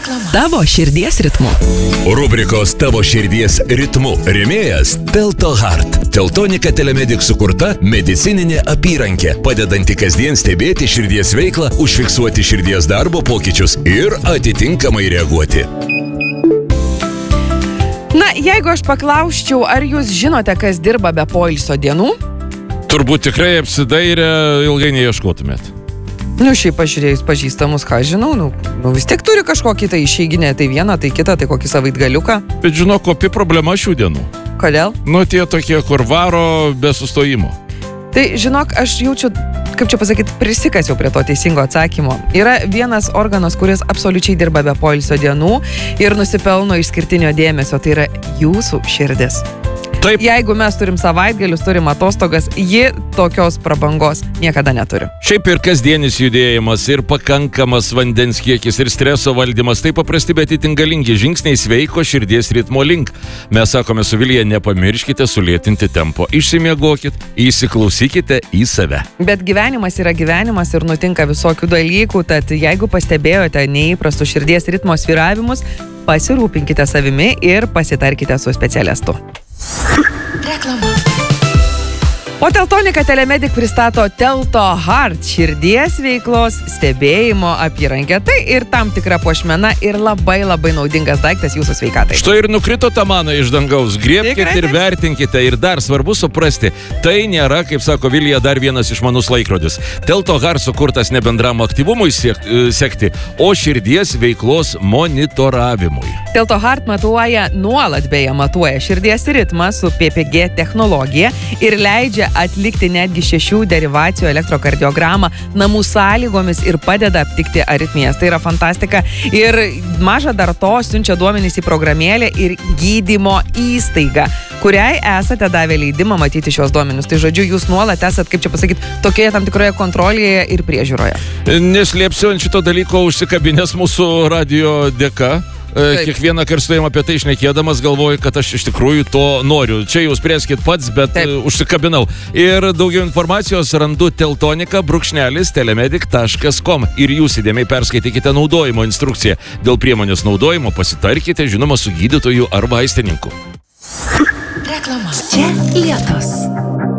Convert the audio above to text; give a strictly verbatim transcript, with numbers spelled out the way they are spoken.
Reklama. Tavo širdies ritmu. Rubrikos Tavo širdies ritmu rėmėjas Telto Heart. Teltonika Telemedic sukurta medicininė apyrankė, padedanti kasdien stebėti širdies veiklą, užfiksuoti širdies darbo pokyčius ir atitinkamai reaguoti. Na, jeigu aš paklausčiau, ar jūs žinote, kas dirba be poilsio dienų? Turbūt tikrai apsidairę ilgai neieškotumėt. Nu, šiaip pažiūrėjus pažįstamus, ką žinau, nu, nu vis tiek turi kažkokį tai išeiginę, tai vieną, tai kitą, tai kokį savaitgaliuką. Bet žinok, kopi problema šių dienų. Kodėl? Nu, tie tokie, kur varo be sustojimo. Tai, žinok, aš jaučiu, kaip čia pasakyti, prisikasiau prie to teisingo atsakymo. Yra vienas organas, kuris absoliučiai dirba be poilsio dienų ir nusipelno išskirtinio dėmesio, tai yra jūsų širdis. Taip. Jeigu mes turim savaitgalius, turim atostogas, ji tokios prabangos niekada neturi. Šiaip ir kasdienis judėjimas, ir pakankamas vandens kiekis, ir streso valdymas, tai paprasti, bet itin galingi žingsniai sveiko širdies ritmo link. Mes sakome su Vilija, nepamirškite sulėtinti tempo, išsimiegokit, įsiklausykite į save. Bet gyvenimas yra gyvenimas ir nutinka visokių dalykų, tad jeigu pastebėjote neįprastų širdies ritmo sviravimus, pasirūpinkite savimi ir pasitarkite su specialistu. Reklama. O Teltonika Telemedic pristato Telto Heart širdies veiklos stebėjimo apyrankę. Tai ir tam tikra puošmena ir labai labai naudingas daiktas jūsų sveikatai. Štai ir nukrito ta mana iš dangaus. Griebkite Tikrai ir vertinkite. Ir dar svarbu suprasti, tai nėra, kaip sako Vilija, dar vienas išmanus laikrodis. Telto Heart sukurtas ne bendram aktyvumui siek, sekti, o širdies veiklos monitoravimui. Telto Heart matuoja, nuolat beje matuoja širdies ritmą su P P G technologija ir leidžia atlikti netgi šešių derivacijų elektrokardiogramą namų sąlygomis ir padeda aptikti aritmijas. Tai yra fantastika. Ir maža dar to siunčia duomenys į programėlę ir gydymo įstaigą, kuriai esate davę leidimą matyti šios duomenys. Tai žodžiu, jūs nuolat esat, kaip čia pasakyti, tokioje tam tikroje kontrolėje ir priežiūroje. Neslėpsiu ant šito dalyko užsikabinęs mūsų radio dėka. Taip. Kiekvieną karstą apie tai šnekėdamas galvoju, kad aš iš tikrųjų to noriu. Čia jūs spręskit pats, bet Taip. užsikabinau. Ir daugiau informacijos randu teltonika brūkšnelis telemedic taškas com ir jūs įdėmiai perskaitykite naudojimo instrukciją. Dėl priemonės naudojimo pasitarkite, žinoma, su gydytoju ar vaistininku. Reklama. Čia Lietus.